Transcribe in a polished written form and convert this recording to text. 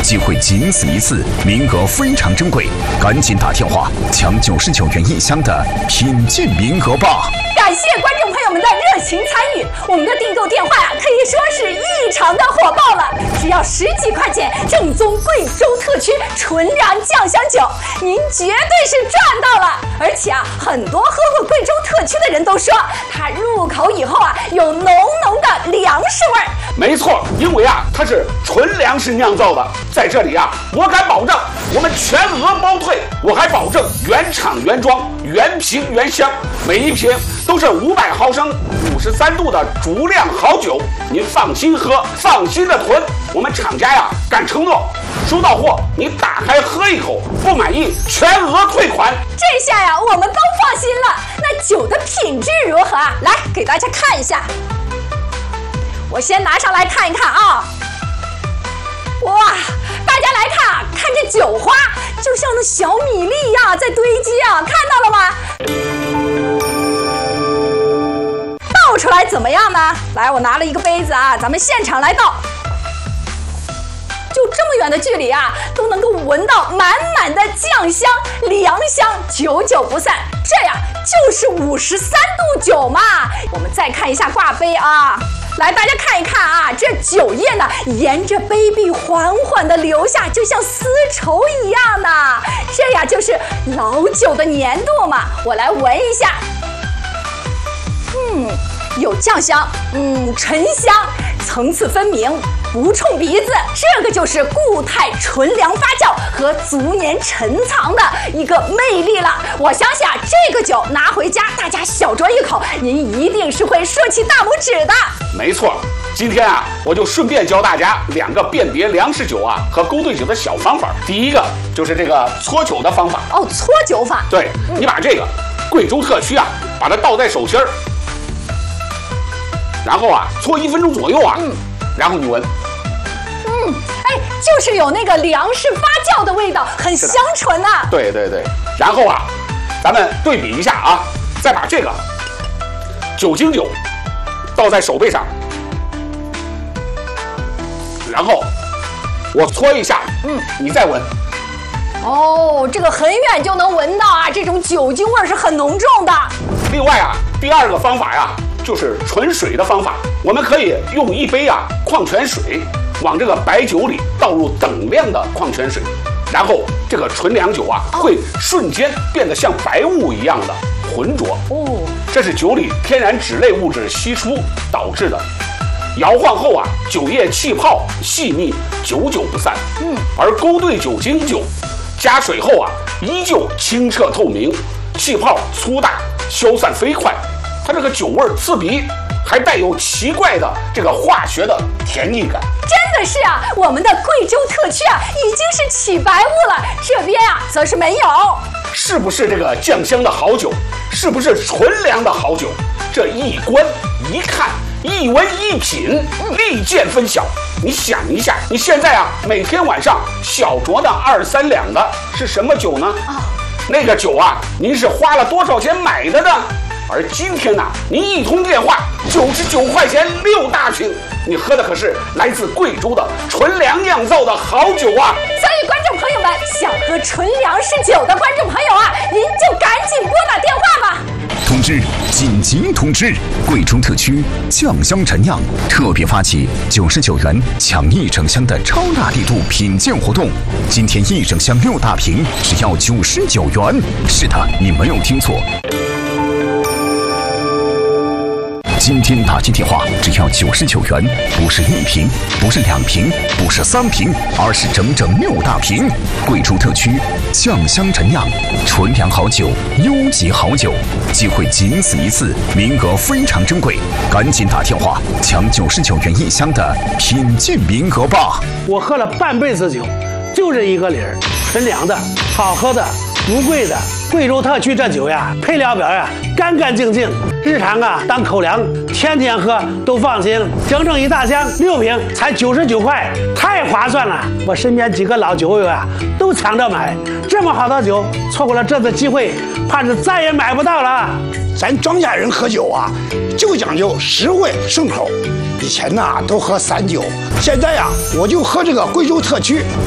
机会仅此一次，名额非常珍贵，赶紧打电话抢99元1箱的品鉴名额吧！ 感谢观众朋友们的热情参与，我们的订购电话呀，可以说是异常的火爆了。只要10几块钱，正宗贵州特区纯粮酱香酒，您绝对是赚到了。而且啊，很多喝过贵州特区的人都说，它入口以后啊，有浓浓的粮食味儿。 没错，因为啊，它是纯粮食酿造的，在这里啊，我敢保证，我们全额包退，我还保证原厂原装、原瓶原箱，每一瓶都是500毫升、53度的足量好酒，您放心喝，放心的囤。我们厂家呀，敢承诺，收到货你打开喝一口，不满意全额退款。 这下呀，我们都放心了。那酒的品质如何啊？来给大家看一下，我先拿上来看一看啊。哇，大家来看啊，看这酒花，就像那小米粒一样在堆积啊，看到了吗？倒出来怎么样呢？来，我拿了一个杯子啊，咱们现场来倒。就这么远的距离啊，都能够闻到满满的酱香、粮香，久久不散。这呀，就是53度酒嘛。我们再看一下挂杯啊，来，大家看一看啊，这酒液呢，沿着杯壁缓缓地流下，就像丝绸一样的。这呀，就是老酒的粘度嘛。我来闻一下，有酱香，醇香，层次分明，不冲鼻子。这个就是固态纯粮发酵和足年陈藏的一个魅力了。我相信啊，这个酒拿回家，大家小酌一口，您一定是会竖起大拇指的。 没错，今天啊，我就顺便教大家2个辨别粮食酒啊和勾兑酒的小方法。第一个就是这个搓酒的方法。 哦，搓酒法。 对，你把这个贵州特区啊，把它倒在手心儿。然后啊，搓1分钟左右啊，然后你闻， 就是有那个粮食发酵的味道，很香醇啊。 对对对，然后啊，咱们对比一下啊，再把这个酒精酒倒在手背上，然后我搓一下，你再闻。 哦，这个很远就能闻到啊，这种酒精味是很浓重的。 另外啊，第2个方法呀，就是纯水的方法。我们可以用一杯啊矿泉水，往这个白酒里倒入等量的矿泉水，然后这个纯粮酒啊会瞬间变得像白雾一样的浑浊。这是酒里天然酯类物质析出导致的。摇晃后啊，酒液气泡细腻，久久不散。而勾兑酒精酒加水后啊，依旧清澈透明，气泡粗大，消散飞快。它这个酒味刺鼻，还带有奇怪的这个化学的甜腻感。 真的是啊，我们的贵州特区啊，已经是起白雾了，这边啊则是没有。 是不是这个酱香的好酒？是不是纯粮的好酒？这一观一看一闻一品，立见分晓。你想一下，你现在啊每天晚上小酌的2、3两的是什么酒呢？那个酒啊，您是花了多少钱买的呢？而今天呢，您一通电话，99块钱6大瓶，你喝的可是来自贵州的纯粮酿造的好酒啊！ 所以观众朋友们，想喝纯粮食酒的观众朋友啊，您就赶紧拨打电话吧。 通知！紧急通知！贵州特区酱香陈酿特别发起99元抢1整箱的超大力度品鉴活动，今天1整箱6大瓶只要99元。是的，你没有听错。今天打进电话只要99元，不是1瓶，不是2瓶，不是3瓶，而是整整6大瓶。贵州特区酱香陈酿纯粮好酒，优级好酒，机会仅此一次，名额非常珍贵，赶紧打电话抢99元1箱的品鉴名额吧！ 我喝了半辈子酒，就这一个理儿，纯粮的，好喝的，不贵的。贵州特区这酒呀，配料表呀干干净净，日常啊当口粮，天天喝都放心。整整1大箱6瓶才99块，太划算了！我身边几个老酒友啊都抢着买，这么好的酒，错过了这次机会，怕是再也买不到了。 咱庄稼人喝酒啊，就讲究实惠顺口。以前呐都喝散酒，现在呀我就喝这个贵州特区